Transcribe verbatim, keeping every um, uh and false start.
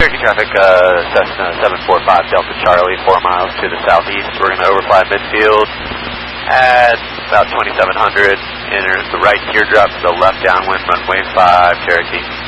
Cherokee traffic, uh, Cessna seven four five Delta Charlie, four miles to the southeast. We're going to overfly midfield at about twenty-seven hundred. Enter the right teardrop to the left downwind, runway five, Cherokee.